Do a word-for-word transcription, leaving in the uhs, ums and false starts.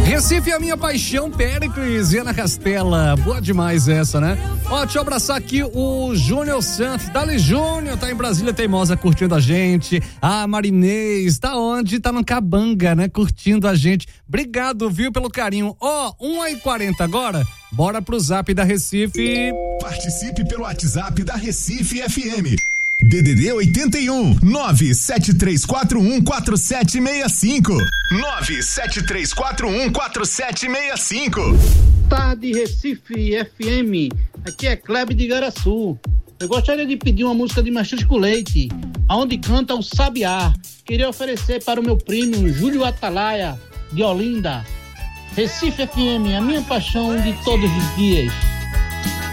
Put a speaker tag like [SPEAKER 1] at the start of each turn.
[SPEAKER 1] Recife é a minha paixão, Péricles e Ana Castela. Boa demais essa, né? Ó, deixa eu abraçar aqui o Júnior Santos. Dali Júnior, tá em Brasília Teimosa curtindo a gente. A Marinês, tá onde? Tá no Cabanga, né? Curtindo a gente. Obrigado, viu, pelo carinho. Ó, uma e quarenta agora. Bora pro Zap da Recife.
[SPEAKER 2] Participe pelo WhatsApp da Recife F M. D D D oitenta e um, nove sete três quatro um quatro sete seis cinco. nove sete três quatro um quatro sete seis cinco.
[SPEAKER 3] Tarde Recife F M, aqui é Kleber de Igaraçu. Eu gostaria de pedir uma música de Machis com Leite, aonde canta o Sabiá. Queria oferecer para o meu primo Júlio Atalaia, de Olinda. Recife F M, a minha paixão de todos os dias.